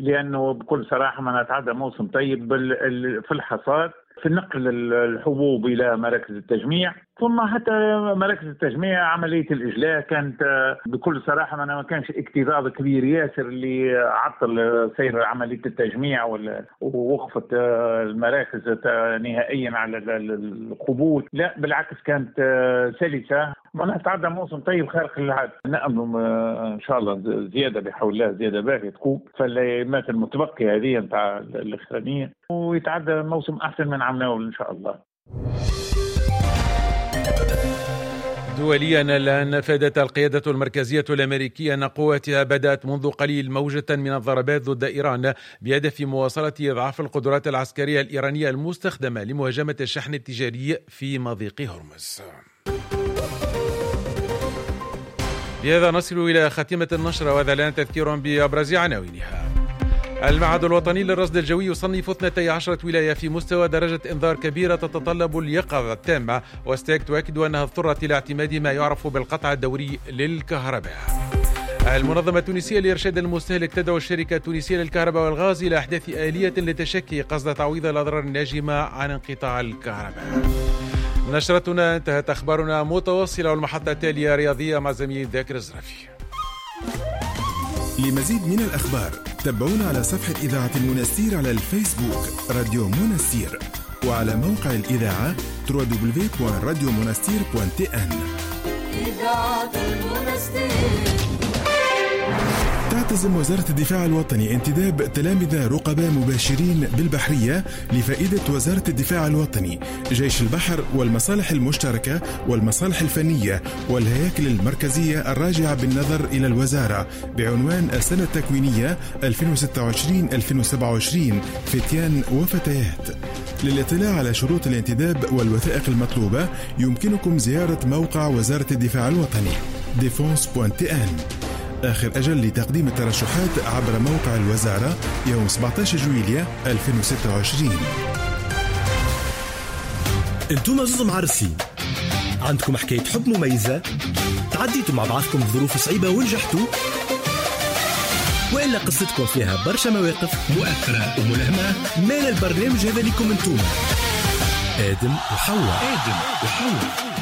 لأنه بكل صراحة ما نتعدى موسم طيب في الحصاد، في نقل الحبوب إلى مراكز التجميع، ثم حتى مراكز التجميع عملية الإجلاء كانت بكل صراحة ما كانش اكتظاظ كبير ياسر اللي عطل سير عملية التجميع ووقفت المراكز نهائيا على القبول. لا بالعكس كانت سلسة، ونتعدى موسم طيب خارق للعادة. نأمل إن شاء الله زيادة بحول الله، زيادة باهية تكون فالأيامات المتبقية هذه نتاع الأخرانية، ويتعدى موسم أحسن من عام ناول إن شاء الله. دوليا الآن، أفادت القيادة المركزية الأمريكية أن قواتها بدأت منذ قليل موجة من الضربات ضد إيران بهدف مواصلة إضعاف القدرات العسكرية الإيرانية المستخدمة لمهاجمة الشحن التجاري في مضيق هرمز. بهذا نصل إلى خاتمة النشرة، وهذا الآن تذكير بأبرز عناوينها. المعهد الوطني للرصد الجوي يصنف 12 ولاية في مستوى درجة إنذار كبيرة تتطلب اليقظة التامة، وستيك تؤكد أنها اضطرت إلى اعتماد ما يعرف بالقطع الدوري للكهرباء. المنظمة التونسية لإرشاد المستهلك تدعو الشركة التونسية للكهرباء والغاز إلى إحداث آلية لتشكي قصد تعويض الأضرار الناجمة عن انقطاع الكهرباء. نشرتنا انتهت، أخبارنا متواصلة، والمحطة التالية رياضية مع زميل ذاكر الزرافي. لمزيد من الأخبار تابعونا على صفحة إذاعة المنستير على الفيسبوك راديو منستير، وعلى موقع الإذاعة www.radiomonastir.tn. إذاعة المنستير. تعتزم وزارة الدفاع الوطني انتداب تلامذة رقباء مباشرين بالبحرية لفائدة وزارة الدفاع الوطني، جيش البحر والمصالح المشتركة والمصالح الفنية والهياكل المركزية الراجعة بالنظر إلى الوزارة بعنوان السنة التكوينية 2026-2027 فتيان وفتيات. للاطلاع على شروط الانتداب والوثائق المطلوبة يمكنكم زيارة موقع وزارة الدفاع الوطني defense.tn. آخر أجل لتقديم الترشحات عبر موقع الوزارة يوم 17 جويلية 2026. انتم زوز معرسين، عندكم حكاية حب مميزة، تعديتوا مع بعضكم ظروف صعيبة ونجحتوا، وإلا قصتكم فيها برشا مواقف مؤثرة وملهمة، مال البرنامج هذا لكم انتم. آدم وحواء.